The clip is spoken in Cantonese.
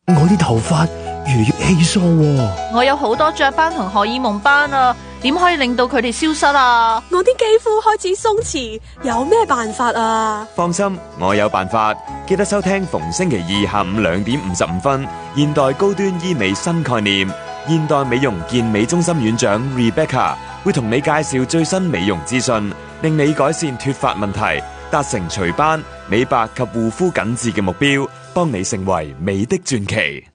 我啲頭髮越嚟越稀疏喎。 我有好多雀斑同荷爾蒙斑啊，點可以令到佢哋消失啊？ 我啲肌膚開始鬆弛，有咩辦法啊？ 放心，我有辦法。記得收聽逢星期二下午2點55分，現代高端醫美新概念，現代美容健美中心院長 Rebecca 會同你介紹最新美容資訊，令你改善脫髮問題，達成除斑、美白及護膚緊緻嘅目標，幫你成為美的傳奇。